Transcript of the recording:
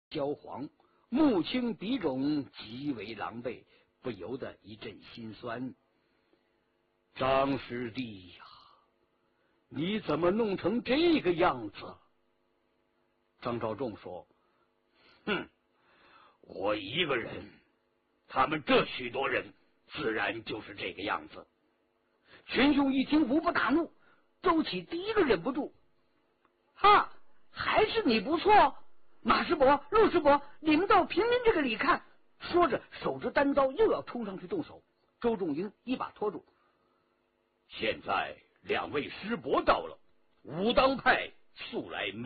焦黄，目青鼻肿，极为狼狈，不由得一阵心酸。张师弟呀，你怎么弄成这个样子？张召仲说：“ 哼，我一个人，他们这许多人，自然就是这个样子。” 群雄一听，无不大怒。周启第一个忍不住：“哈，还是你不错，马师伯、陆师伯，你们到平民这个里看。”说着，手执单刀又要冲上去动手。周仲英一把拖住：“ 现在两位师伯到了，武当派素来没